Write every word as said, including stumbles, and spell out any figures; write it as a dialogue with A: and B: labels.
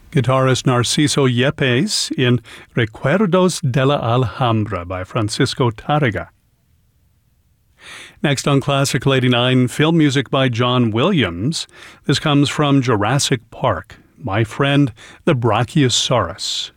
A: Guitarist Narciso Yepes in Recuerdos de la Alhambra by Francisco Tárrega. Next on Classical eighty-nine, film music by John Williams. This comes from Jurassic Park, My Friend the Brachiosaurus.